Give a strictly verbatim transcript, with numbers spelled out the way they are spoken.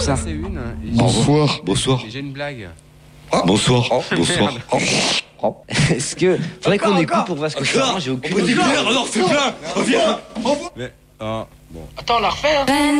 ça. Bonsoir. Bonsoir. J'ai une blague. Bonsoir. Bonsoir. Est-ce que faudrait qu'on écoute pour voir ce que ça rend, j'ai aucune idée. Alors c'est plein. Reviens. Mais, ah, bon. Attends, on la refait, hein.